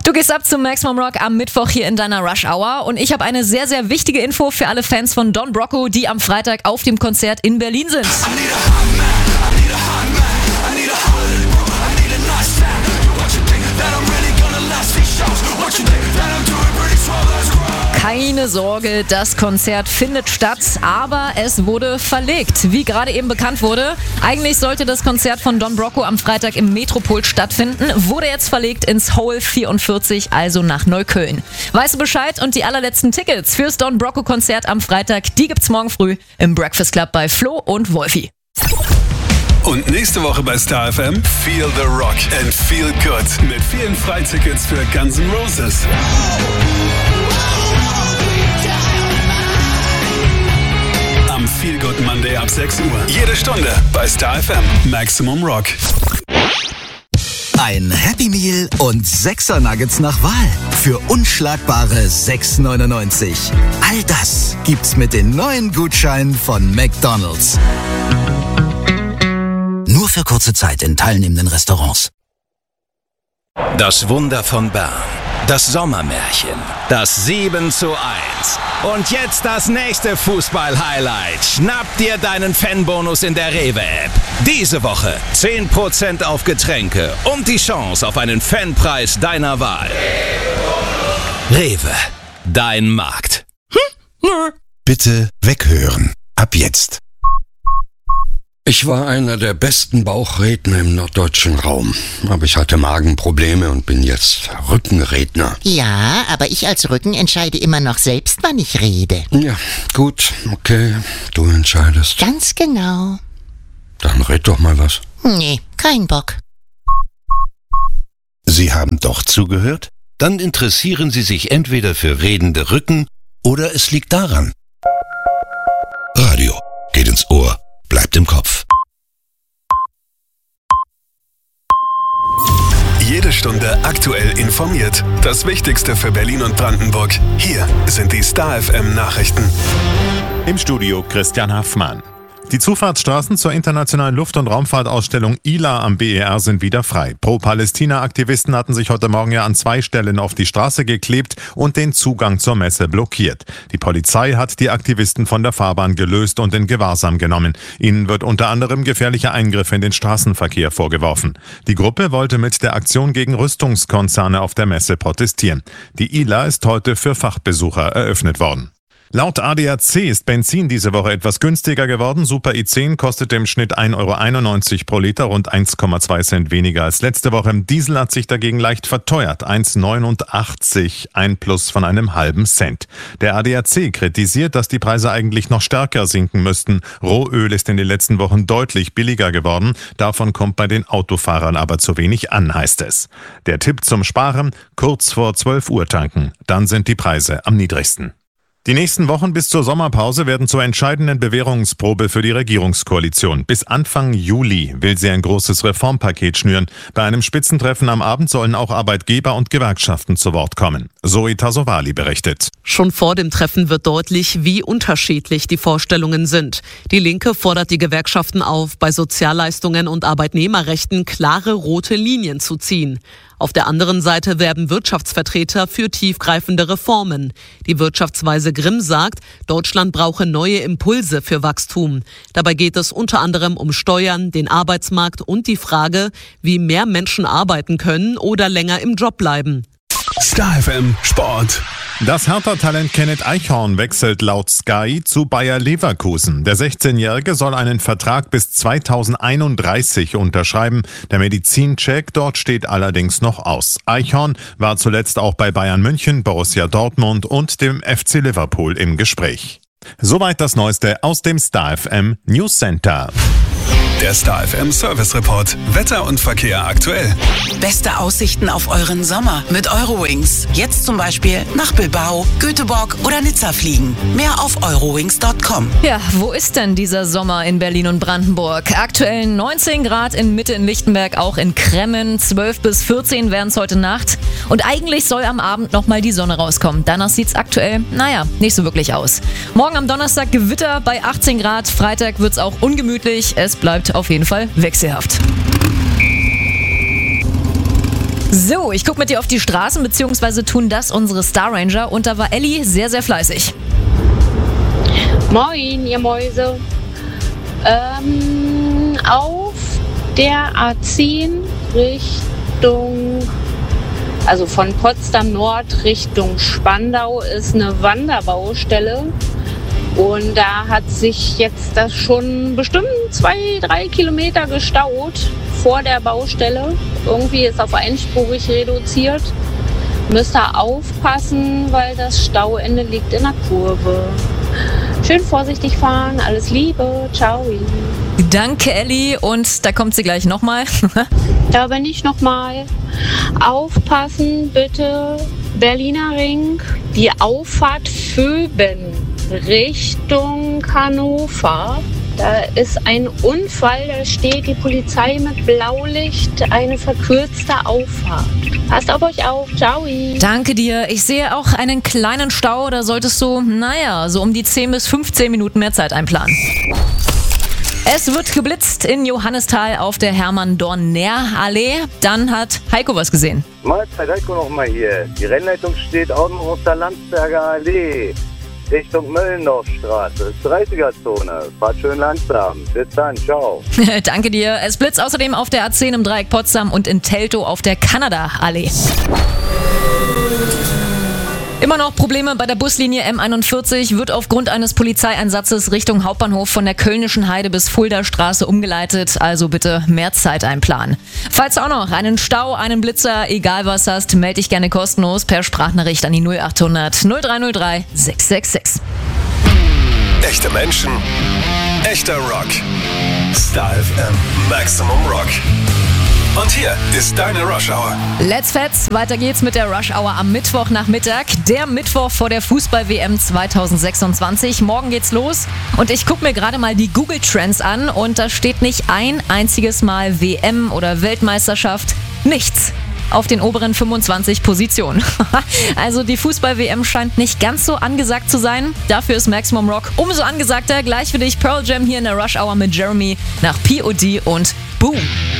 Du gehst ab zum Maximum Rock am Mittwoch hier in deiner Rush Hour und ich habe eine sehr, sehr wichtige Info für alle Fans von Don Broco, die am Freitag auf dem Konzert in Berlin sind. Keine Sorge, das Konzert findet statt, aber es wurde verlegt. Wie gerade eben bekannt wurde, eigentlich sollte das Konzert von Don Broco am Freitag im Metropol stattfinden, wurde jetzt verlegt ins Hole 44, also nach Neukölln. Weißt du Bescheid? Und die allerletzten Tickets fürs Don Broco Konzert am Freitag, die gibt's morgen früh im Breakfast Club bei Flo und Wolfi. Und nächste Woche bei Star FM Feel the Rock and Feel Good mit vielen Freitickets für Guns N' Roses. Am Feel Good Monday ab 6 Uhr. Jede Stunde bei Star FM Maximum Rock. Ein Happy Meal und 6er Nuggets nach Wahl für unschlagbare 6,99. All das gibt's mit den neuen Gutscheinen von McDonald's. Nur für kurze Zeit in teilnehmenden Restaurants. Das Wunder von Bern. Das Sommermärchen. Das 7:1. Und jetzt das nächste Fußball-Highlight. Schnapp dir deinen Fanbonus in der Rewe-App. Diese Woche 10% auf Getränke und die Chance auf einen Fanpreis deiner Wahl. Rewe. Dein Markt. Bitte weghören. Ab jetzt. Ich war einer der besten Bauchredner im norddeutschen Raum. Aber ich hatte Magenprobleme und bin jetzt Rückenredner. Ja, aber ich als Rücken entscheide immer noch selbst, wann ich rede. Ja, gut, okay, du entscheidest. Ganz genau. Dann red doch mal was. Nee, kein Bock. Sie haben doch zugehört? Dann interessieren Sie sich entweder für redende Rücken oder es liegt daran. Radio geht ins Ohr, bleibt im Kopf. Jede Stunde aktuell informiert. Das Wichtigste für Berlin und Brandenburg. Hier sind die Star FM Nachrichten. Im Studio Christian Haffmann. Die Zufahrtsstraßen zur internationalen Luft- und Raumfahrtausstellung ILA am BER sind wieder frei. Pro-Palästina-Aktivisten hatten sich heute Morgen ja an 2 Stellen auf die Straße geklebt und den Zugang zur Messe blockiert. Die Polizei hat die Aktivisten von der Fahrbahn gelöst und in Gewahrsam genommen. Ihnen wird unter anderem gefährlicher Eingriffe in den Straßenverkehr vorgeworfen. Die Gruppe wollte mit der Aktion gegen Rüstungskonzerne auf der Messe protestieren. Die ILA ist heute für Fachbesucher eröffnet worden. Laut ADAC ist Benzin diese Woche etwas günstiger geworden. Super I10 kostet im Schnitt 1,91 € pro Liter, rund 1,2 Cent weniger als letzte Woche. Diesel hat sich dagegen leicht verteuert, 1,89, ein Plus von einem halben Cent. Der ADAC kritisiert, dass die Preise eigentlich noch stärker sinken müssten. Rohöl ist in den letzten Wochen deutlich billiger geworden. Davon kommt bei den Autofahrern aber zu wenig an, heißt es. Der Tipp zum Sparen: kurz vor 12 Uhr tanken. Dann sind die Preise am niedrigsten. Die nächsten Wochen bis zur Sommerpause werden zur entscheidenden Bewährungsprobe für die Regierungskoalition. Bis Anfang Juli will sie ein großes Reformpaket schnüren. Bei einem Spitzentreffen am Abend sollen auch Arbeitgeber und Gewerkschaften zu Wort kommen. Zoe Tasovali berichtet. Schon vor dem Treffen wird deutlich, wie unterschiedlich die Vorstellungen sind. Die Linke fordert die Gewerkschaften auf, bei Sozialleistungen und Arbeitnehmerrechten klare rote Linien zu ziehen. Auf der anderen Seite werben Wirtschaftsvertreter für tiefgreifende Reformen. Die Wirtschaftsweise Grimm sagt, Deutschland brauche neue Impulse für Wachstum. Dabei geht es unter anderem um Steuern, den Arbeitsmarkt und die Frage, wie mehr Menschen arbeiten können oder länger im Job bleiben. Star FM Sport. Das Hertha-Talent Kenneth Eichhorn wechselt laut Sky zu Bayer Leverkusen. Der 16-Jährige soll einen Vertrag bis 2031 unterschreiben. Der Medizincheck dort steht allerdings noch aus. Eichhorn war zuletzt auch bei Bayern München, Borussia Dortmund und dem FC Liverpool im Gespräch. Soweit das Neueste aus dem Star FM News Center. Der Star FM Service Report. Wetter und Verkehr aktuell. Beste Aussichten auf euren Sommer mit Eurowings. Jetzt zum Beispiel nach Bilbao, Göteborg oder Nizza fliegen. Mehr auf eurowings.com. Ja, wo ist denn dieser Sommer in Berlin und Brandenburg? Aktuell 19 Grad in Mitte in Lichtenberg, auch in Kremmen. 12 bis 14 werden es heute Nacht. Und eigentlich soll am Abend nochmal die Sonne rauskommen. Danach sieht es aktuell, nicht so wirklich aus. Morgen am Donnerstag Gewitter bei 18 Grad. Freitag wird es auch ungemütlich. Es bleibt auf jeden Fall wechselhaft. So, ich gucke mit dir auf die Straßen, beziehungsweise tun das unsere Star Ranger. Und da war Elli sehr, sehr fleißig. Moin, ihr Mäuse. Auf der A10 also von Potsdam Nord Richtung Spandau ist eine Wanderbaustelle. Und da hat sich jetzt das schon bestimmt 2-3 Kilometer gestaut vor der Baustelle. Irgendwie ist auf einspurig reduziert. Müsst ihr aufpassen, weil das Stauende liegt in der Kurve. Schön vorsichtig fahren, alles Liebe, ciao. Danke, Elli. Und da kommt sie gleich nochmal. Da bin ich nochmal. Aufpassen bitte, Berliner Ring, die Auffahrt Vöben Richtung Hannover. Da ist ein Unfall, da steht die Polizei mit Blaulicht, eine verkürzte Auffahrt. Passt auf euch auf, ciao. Danke dir. Ich sehe auch einen kleinen Stau, da solltest du, so um die 10 bis 15 Minuten mehr Zeit einplanen. Es wird geblitzt in Johannisthal auf der Hermann-Dorner-Allee. Dann hat Heiko was gesehen. Mahlzeit, Heiko nochmal hier. Die Rennleitung steht auch noch auf der Landsberger Allee. Richtung Möllendorfstraße, 30er-Zone. Fahrt schön langsam. Bis dann, ciao. Danke dir. Es blitzt außerdem auf der A10 im Dreieck Potsdam und in Teltow auf der Kanada-Allee. Immer noch Probleme bei der Buslinie M41, wird aufgrund eines Polizeieinsatzes Richtung Hauptbahnhof von der Kölnischen Heide bis Fuldastraße umgeleitet, also bitte mehr Zeit einplanen. Falls du auch noch einen Stau, einen Blitzer, egal was hast, melde dich gerne kostenlos per Sprachnachricht an die 0800 0303 666. Echte Menschen, echter Rock. Star FM Maximum Rock. Und hier ist deine Rush Hour. Let's Fets, weiter geht's mit der Rush Hour am Mittwochnachmittag. Der Mittwoch vor der Fußball-WM 2026. Morgen geht's los und ich gucke mir gerade mal die Google Trends an und da steht nicht ein einziges Mal WM oder Weltmeisterschaft. Nichts auf den oberen 25 Positionen. Also die Fußball-WM scheint nicht ganz so angesagt zu sein. Dafür ist Maximum Rock umso angesagter. Gleich für dich Pearl Jam hier in der Rush Hour mit Jeremy nach POD und Boom.